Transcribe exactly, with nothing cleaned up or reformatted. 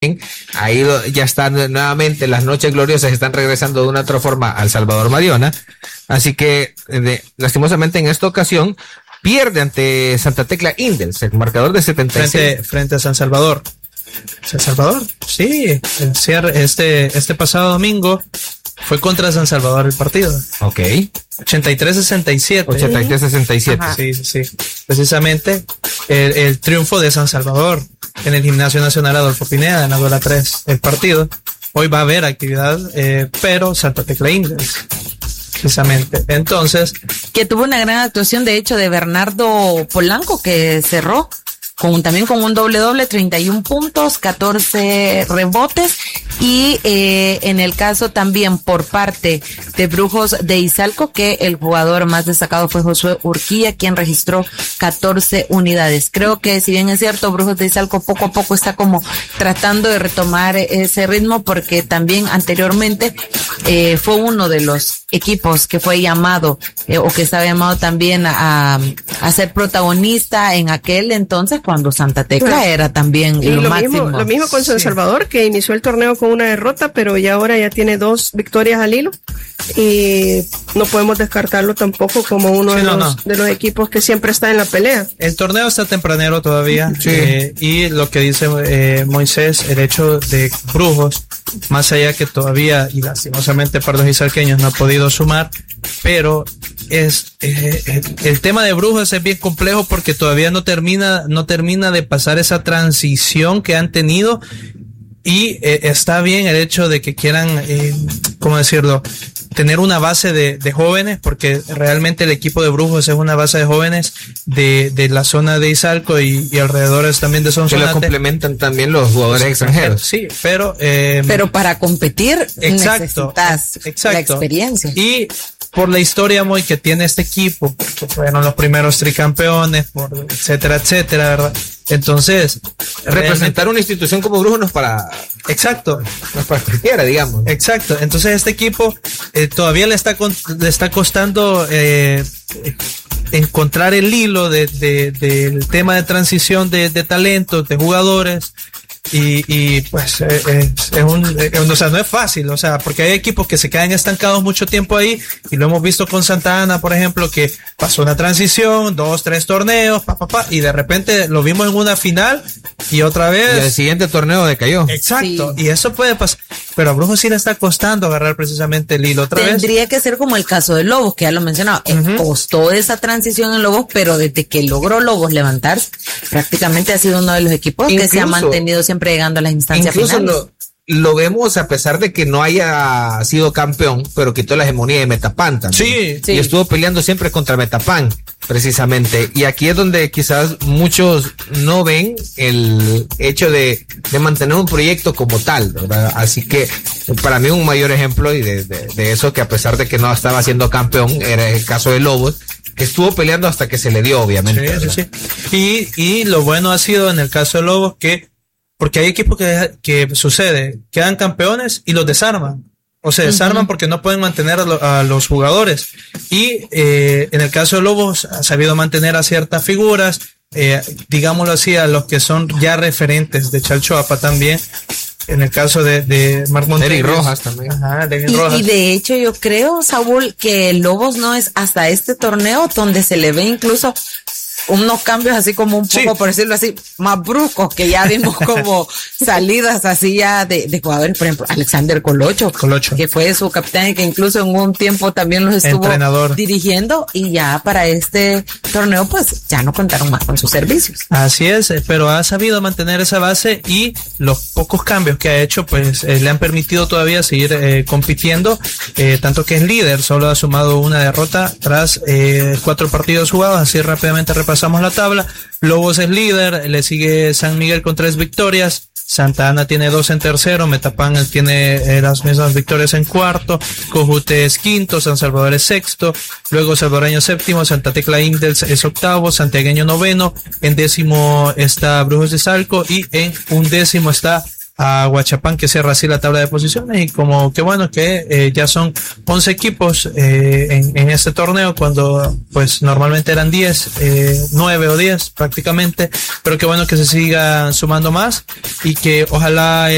imagen, ahí lo, ya están nuevamente las noches gloriosas, están regresando de una otra forma al Salvador Mariona, así que de, lastimosamente en esta ocasión pierde ante Santa Tecla Indels, el marcador de setenta y seis. Frente, frente a San Salvador. ¿San Salvador? Sí, el cierre, este, este pasado domingo fue contra San Salvador el partido. Ok. ochenta y tres a sesenta y siete. ochenta y tres a sesenta y siete. Sí, sí, sí. Precisamente el, el triunfo de San Salvador en el Gimnasio Nacional Adolfo Pineda, en la Duela tres, el partido. Hoy va a haber actividad, eh, pero Santa Tecla Indels, precisamente. Entonces. Que tuvo una gran actuación, de hecho, de Bernardo Polanco, que cerró con también con un doble doble, treinta y un puntos, catorce rebotes, y eh, en el caso también por parte de Brujos de Izalco, que el jugador más destacado fue Josué Urquilla, quien registró catorce unidades. Creo que si bien es cierto, Brujos de Izalco poco a poco está como tratando de retomar ese ritmo, porque también anteriormente eh, fue uno de los equipos que fue llamado eh, o que estaba llamado también a, a ser protagonista en aquel entonces, cuando Santa Tecla bueno, era también y lo, lo máximo. Mismo, lo mismo con San Salvador, que inició el torneo con una derrota, pero ya ahora ya tiene dos victorias al hilo y no podemos descartarlo tampoco como uno sí, de, no, los, no. de los equipos que siempre está en la pelea. El torneo está tempranero todavía, sí. eh, y lo que dice eh, Moisés, el hecho de Brujos, más allá que todavía y lastimosamente para los izalqueños no ha podido sumar, pero es eh, el, el tema de Brujos es bien complejo porque todavía no termina no termina de pasar esa transición que han tenido, y eh, está bien el hecho de que quieran eh, ¿cómo decirlo? Tener una base de, de jóvenes, porque realmente el equipo de Brujos es una base de jóvenes de, de la zona de Izalco y, y alrededores también de Sonsonate. Que lo complementan también los jugadores los extranjeros. Sí, pero eh, pero para competir exacto, necesitas exacto. la experiencia. Y por la historia muy que tiene este equipo, porque fueron los primeros tricampeones, por etcétera, etcétera, ¿verdad? Entonces, representar una institución como Brujos no es para, exacto, no es para cualquiera, digamos. Exacto. Entonces este equipo eh, todavía le está con, le está costando eh, encontrar el hilo de, de, del tema de transición de, de talentos, de jugadores. Y, y pues es, es un, es, o sea, no es fácil, o sea, porque hay equipos que se quedan estancados mucho tiempo ahí, y lo hemos visto con Santa Ana, por ejemplo, que pasó una transición, dos, tres torneos, pa, pa, pa, y de repente lo vimos en una final y otra vez. Y el siguiente torneo decayó. Exacto, sí. Y eso puede pasar, pero a Brujos sí le está costando agarrar precisamente el hilo otra Tendría vez. Tendría que ser como el caso de Lobos, que ya lo mencionaba, uh-huh. Costó esa transición en Lobos, pero desde que logró Lobos levantarse, prácticamente ha sido uno de los equipos Incluso, que se ha mantenido siempre llegando a las instancias incluso finales. Lo, lo vemos a pesar de que no haya sido campeón, pero quitó la hegemonía de Metapan también. Sí, sí. Y estuvo peleando siempre contra Metapan, precisamente. Y aquí es donde quizás muchos no ven el hecho de, de mantener un proyecto como tal, ¿verdad? Así que para mí un mayor ejemplo y de, de, de eso, que a pesar de que no estaba siendo campeón, era el caso de Lobos, que estuvo peleando hasta que se le dio, obviamente. Sí, sí, sí. Y, y lo bueno ha sido en el caso de Lobos que porque hay equipos que, que sucede, quedan campeones y los desarman. O se desarman uh-huh. porque no pueden mantener a, lo, a los jugadores. Y eh, en el caso de Lobos ha sabido mantener a ciertas figuras, eh, digámoslo así, a los que son ya referentes de Chalchuapa también. En el caso de, de Marc Montes. Rojas también. Ajá, y, Rojas. Y de hecho yo creo, Saúl, que Lobos no es hasta este torneo donde se le ve incluso unos cambios así como un poco, sí. por decirlo así, más bruscos, que ya vimos como salidas así ya de, de jugadores, por ejemplo, Alexander Colocho, Colocho, que fue su capitán y que incluso en un tiempo también los estuvo Entrenador. dirigiendo, y ya para este torneo pues ya no contaron más con sus servicios. Así es, pero ha sabido mantener esa base, y los pocos cambios que ha hecho pues eh, le han permitido todavía seguir eh, compitiendo, eh, tanto que es líder, solo ha sumado una derrota tras eh, cuatro partidos jugados. Así rápidamente repasamos la tabla. Lobos es líder, le sigue San Miguel con tres victorias, Santa Ana tiene dos en tercero, Metapan tiene eh, las mismas victorias en cuarto, Cojute es quinto, San Salvador es sexto, luego Salvadoreño séptimo, Santa Tecla Indels es octavo, Santiagueño noveno, en décimo está Brujos de Izalco, y en undécimo está a Huachapán, que cierra así la tabla de posiciones. Y como que bueno que eh, ya son once equipos eh, en, en este torneo, cuando pues normalmente eran diez, eh, nueve o diez prácticamente, pero que bueno que se sigan sumando más, y que ojalá